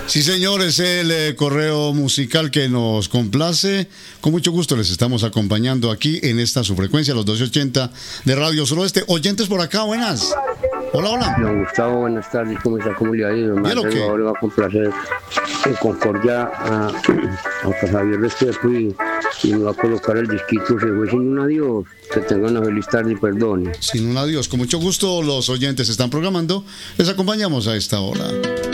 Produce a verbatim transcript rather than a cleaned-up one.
Sí, señor, es el eh, correo musical que nos complace. Con mucho gusto les estamos acompañando aquí en esta su frecuencia, los doce ochenta de Radio Suroeste. Oyentes por acá, buenas. Hola, hola. Don Gustavo, buenas tardes. ¿Cómo está? ¿Cómo le ha ido? Me ¿Bien o qué? ahora va a complacer en Concordia a, a Javier Restrepo y, y me va a colocar el disquito Se fue sin un adiós. Que tengan una feliz tarde y perdone. Sin un adiós. Con mucho gusto los oyentes están programando. Les acompañamos a esta hora.